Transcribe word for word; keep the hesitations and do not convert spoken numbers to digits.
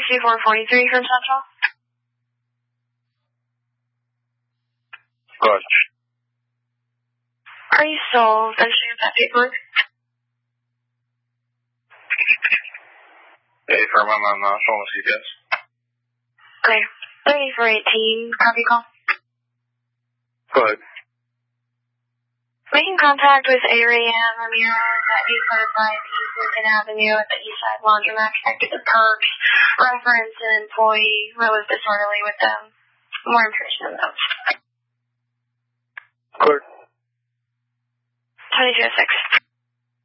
sixty-four forty-three from Central. Good. Are you still finishing up that paperwork? Hey, firm, I'm on uh, phone with C P S. Okay. thirty-four eighteen, copy call. Good. Making contact with Ariane Ramirez at eight thirty-five East Lincoln Avenue at the East Side Laundromat connected to Perks. Reference an employee who was disorderly with them. More information on those. Good. twenty-two oh six.